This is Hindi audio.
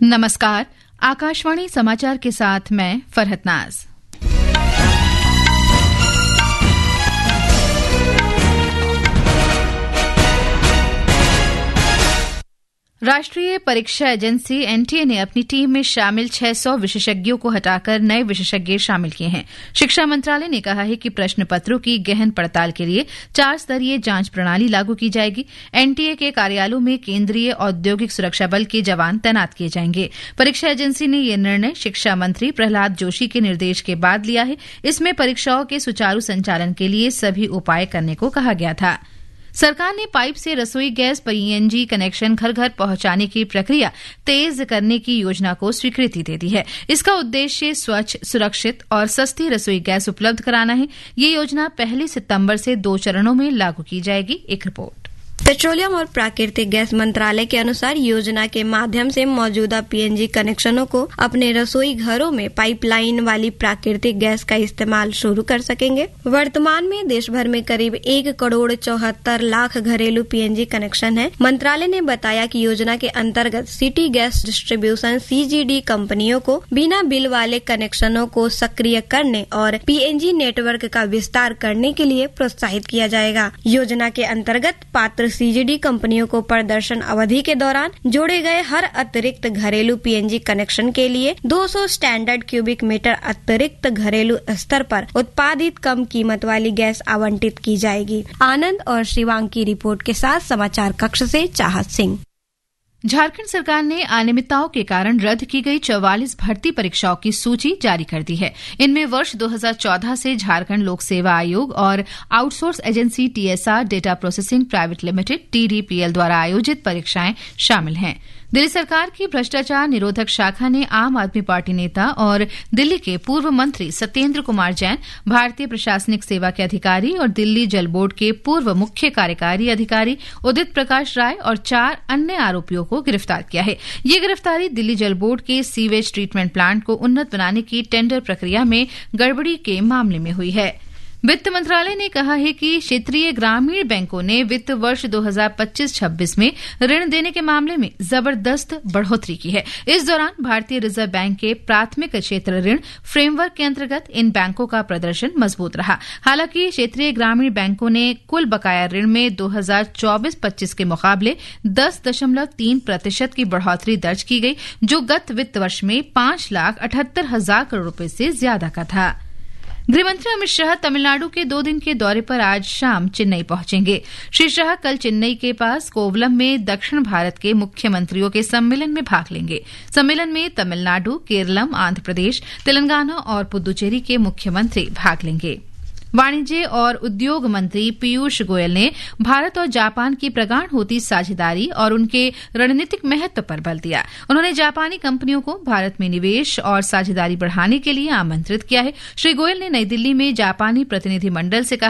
नमस्कार, आकाशवाणी समाचार के साथ मैं फरहत नाज। राष्ट्रीय परीक्षा एजेंसी एनटीए ने अपनी टीम में शामिल 600 विशेषज्ञों को हटाकर नए विशेषज्ञ शामिल किए हैं। शिक्षा मंत्रालय ने कहा है कि प्रश्न पत्रों की गहन पड़ताल के लिए 4 स्तरीय जांच प्रणाली लागू की जाएगी। एनटीए के कार्यालयों में केंद्रीय औद्योगिक सुरक्षा बल के जवान तैनात किए जाएंगे। परीक्षा एजेंसी ने यह निर्णय शिक्षा मंत्री प्रहलाद जोशी के निर्देश के बाद लिया है। इसमें परीक्षाओं के सुचारू संचालन के लिए सभी उपाय करने को कहा गया था। सरकार ने पाइप से रसोई गैस पीएनजी कनेक्शन घर घर पहुंचाने की प्रक्रिया तेज करने की योजना को स्वीकृति दे दी है। इसका उद्देश्य स्वच्छ, सुरक्षित और सस्ती रसोई गैस उपलब्ध कराना है। ये योजना 1 सितंबर से 2 चरणों में लागू की जाएगी। एक रिपोर्ट। पेट्रोलियम और प्राकृतिक गैस मंत्रालय के अनुसार योजना के माध्यम से मौजूदा पीएनजी कनेक्शनों को अपने रसोई घरों में पाइपलाइन वाली प्राकृतिक गैस का इस्तेमाल शुरू कर सकेंगे। वर्तमान में देश भर में करीब 1,74,00,000 घरेलू पीएनजी कनेक्शन है। मंत्रालय ने बताया कि योजना के अंतर्गत सिटी गैस डिस्ट्रीब्यूशन सीजीडी कंपनियों को बिना बिल वाले कनेक्शनों को सक्रिय करने और पीएनजी नेटवर्क का विस्तार करने के लिए प्रोत्साहित किया जाएगा। योजना के अंतर्गत पात्र सीजीडी कंपनियों को प्रदर्शन अवधि के दौरान जोड़े गए हर अतिरिक्त घरेलू पीएनजी कनेक्शन के लिए 200 स्टैंडर्ड क्यूबिक मीटर अतिरिक्त घरेलू स्तर पर उत्पादित कम कीमत वाली गैस आवंटित की जाएगी। आनंद और शिवांग की रिपोर्ट के साथ समाचार कक्ष से चाहत सिंह। झारखंड सरकार ने अनियमितताओं के कारण रद्द की गई 44 भर्ती परीक्षाओं की सूची जारी कर दी है। इनमें वर्ष 2014 से झारखंड लोक सेवा आयोग और outsource agency TSR data processing private limited TDPL द्वारा आयोजित परीक्षाएं शामिल हैं। दिल्ली सरकार की भ्रष्टाचार निरोधक शाखा ने आम आदमी पार्टी नेता और दिल्ली के पूर्व मंत्री सत्येंद्र कुमार जैन, भारतीय प्रशासनिक सेवा के अधिकारी और दिल्ली जल बोर्ड के पूर्व मुख्य कार्यकारी अधिकारी उदित प्रकाश राय और 4 अन्य आरोपियों को गिरफ्तार किया है। ये गिरफ्तारी दिल्ली जल बोर्ड के सीवेज ट्रीटमेंट प्लांट को उन्नत बनाने की टेंडर प्रक्रिया में गड़बड़ी के मामले में हुई है। वित्त मंत्रालय ने कहा है कि क्षेत्रीय ग्रामीण बैंकों ने वित्त वर्ष 2025-26 में ऋण देने के मामले में जबरदस्त बढ़ोतरी की है। इस दौरान भारतीय रिजर्व बैंक के प्राथमिक क्षेत्र ऋण फ्रेमवर्क के अंतर्गत इन बैंकों का प्रदर्शन मजबूत रहा। हालांकि क्षेत्रीय ग्रामीण बैंकों ने कुल बकाया ऋण में 2024-25 के मुकाबले 10.3% की बढ़ोतरी दर्ज की गई, जो गत वित्त वर्ष में 5,78,000 करोड़ रुपए से ज्यादा का था। गृहमंत्री अमित शाह तमिलनाडु के 2 दिन के दौरे पर आज शाम चेन्नई पहुंचेंगे। श्री शाह कल चेन्नई के पास कोवलम में दक्षिण भारत के मुख्यमंत्रियों के सम्मेलन में भाग लेंगे। सम्मेलन में तमिलनाडु, केरलम, आंध्र प्रदेश, तेलंगाना और पुदुचेरी के मुख्यमंत्री भाग लेंगे। वाणिज्य और उद्योग मंत्री पीयूष गोयल ने भारत और जापान की प्रगाढ़ होती साझेदारी और उनके रणनीतिक महत्व पर बल दिया। उन्होंने जापानी कंपनियों को भारत में निवेश और साझेदारी बढ़ाने के लिए आमंत्रित किया है। श्री गोयल ने नई दिल्ली में जापानी प्रतिनिधि मंडल से कहा